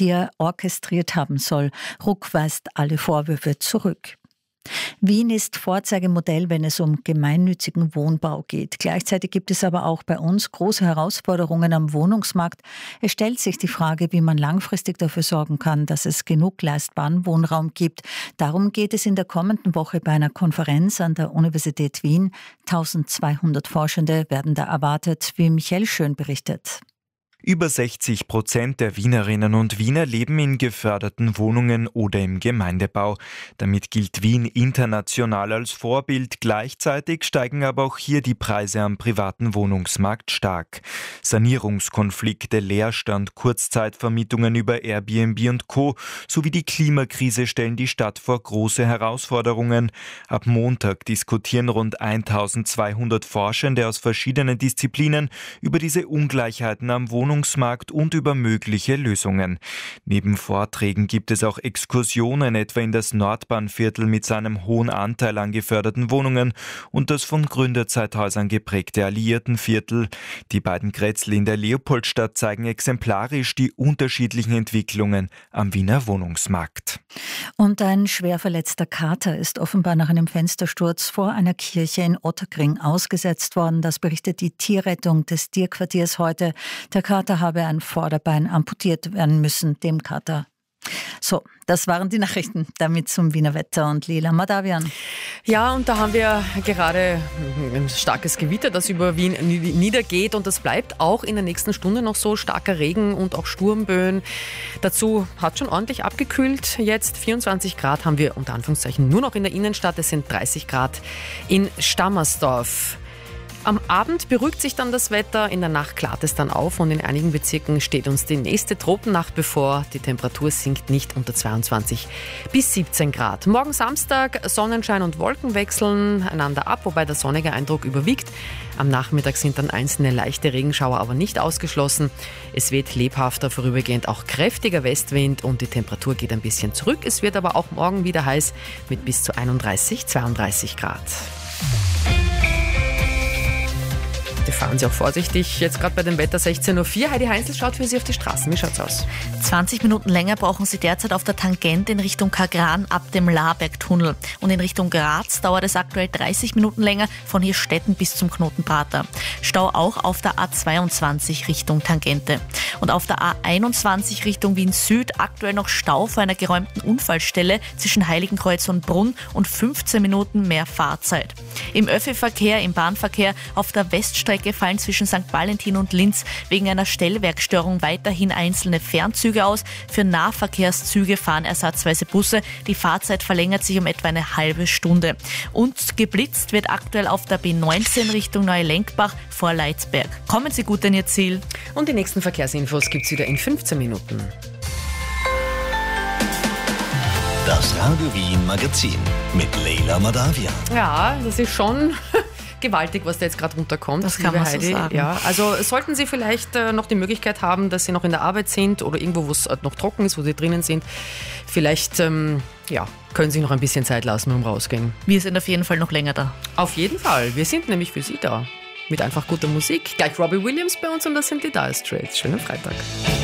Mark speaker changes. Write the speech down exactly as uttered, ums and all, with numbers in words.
Speaker 1: die er orchestriert haben soll. Ruck weist alle Vorwürfe zurück. Wien ist Vorzeigemodell, wenn es um gemeinnützigen Wohnbau geht. Gleichzeitig gibt es aber auch bei uns große Herausforderungen am Wohnungsmarkt. Es stellt sich die Frage, wie man langfristig dafür sorgen kann, dass es genug leistbaren Wohnraum gibt. Darum geht es in der kommenden Woche bei einer Konferenz an der Universität Wien. eintausendzweihundert Forschende werden da erwartet, wie Michael Schön berichtet.
Speaker 2: Über sechzig Prozent der Wienerinnen und Wiener leben in geförderten Wohnungen oder im Gemeindebau. Damit gilt Wien international als Vorbild. Gleichzeitig steigen aber auch hier die Preise am privaten Wohnungsmarkt stark. Sanierungskonflikte, Leerstand, Kurzzeitvermietungen über Airbnb und Co. sowie die Klimakrise stellen die Stadt vor große Herausforderungen. Ab Montag diskutieren rund eintausendzweihundert Forschende aus verschiedenen Disziplinen über diese Ungleichheiten am Wohnungsmarkt. Wohnungsmarkt und über mögliche Lösungen. Neben Vorträgen gibt es auch Exkursionen, etwa in das Nordbahnviertel mit seinem hohen Anteil an geförderten Wohnungen und das von Gründerzeithäusern geprägte Alliiertenviertel. Die beiden Grätzl in der Leopoldstadt zeigen exemplarisch die unterschiedlichen Entwicklungen am Wiener Wohnungsmarkt.
Speaker 1: Und ein schwer verletzter Kater ist offenbar nach einem Fenstersturz vor einer Kirche in Ottakring ausgesetzt worden. Das berichtet die Tierrettung des Tierquartiers heute. Der Kater habe ein Vorderbein amputiert werden müssen, dem Kater. So, das waren die Nachrichten. Damit zum Wiener Wetter und Leila Madavian.
Speaker 3: Ja, und da haben wir gerade ein starkes Gewitter, das über Wien niedergeht, und das bleibt auch in der nächsten Stunde noch so. Starker Regen und auch Sturmböen. Dazu hat schon ordentlich abgekühlt. Jetzt vierundzwanzig Grad haben wir unter Anführungszeichen nur noch in der Innenstadt. Es sind dreißig Grad in Stammersdorf. Am Abend beruhigt sich dann das Wetter, in der Nacht klart es dann auf und in einigen Bezirken steht uns die nächste Tropennacht bevor. Die Temperatur sinkt nicht unter zweiundzwanzig bis siebzehn Grad. Morgen Samstag, Sonnenschein und Wolken wechseln einander ab, wobei der sonnige Eindruck überwiegt. Am Nachmittag sind dann einzelne leichte Regenschauer aber nicht ausgeschlossen. Es weht lebhafter, vorübergehend auch kräftiger Westwind und die Temperatur geht ein bisschen zurück. Es wird aber auch morgen wieder heiß mit bis zu einunddreißig, zweiunddreißig Grad. Bitte fahren Sie auch vorsichtig. Jetzt gerade bei dem Wetter sechzehn Uhr vier. Heidi Heinzel schaut für Sie auf die Straßen. Wie schaut's aus?
Speaker 4: zwanzig Minuten länger brauchen Sie derzeit auf der Tangente in Richtung Kagran ab dem Laarbergtunnel. Und in Richtung Graz dauert es aktuell dreißig Minuten länger von Hirstetten bis zum Knoten Prater. Stau auch auf der A zweiundzwanzig Richtung Tangente. Und auf der A einundzwanzig Richtung Wien Süd aktuell noch Stau vor einer geräumten Unfallstelle zwischen Heiligenkreuz und Brunn und fünfzehn Minuten mehr Fahrzeit. Im Öffi-Verkehr, im Bahnverkehr auf der Weststrecke fallen zwischen Sankt Valentin und Linz wegen einer Stellwerkstörung weiterhin einzelne Fernzüge aus. Für Nahverkehrszüge fahren ersatzweise Busse. Die Fahrzeit verlängert sich um etwa eine halbe Stunde. Und geblitzt wird aktuell auf der B neunzehn Richtung Neue-Lenkbach vor Leitzberg. Kommen Sie gut in Ihr Ziel.
Speaker 3: Und die nächsten Verkehrsinfos gibt es wieder in fünfzehn Minuten.
Speaker 5: Das Radio Wien Magazin mit Leila Madavian.
Speaker 3: Ja, das ist schon gewaltig, was da jetzt gerade runterkommt.
Speaker 4: Das kann man so sagen.
Speaker 3: Ja, also sollten Sie vielleicht äh, noch die Möglichkeit haben, dass Sie noch in der Arbeit sind oder irgendwo, wo es äh, noch trocken ist, wo Sie drinnen sind, vielleicht ähm, ja, können Sie noch ein bisschen Zeit lassen, um rausgehen.
Speaker 4: Wir sind auf jeden Fall noch länger da.
Speaker 3: Auf jeden Fall. Wir sind nämlich für Sie da. Mit einfach guter Musik. Gleich Robbie Williams bei uns und das sind die Dire Straits. Schönen Freitag.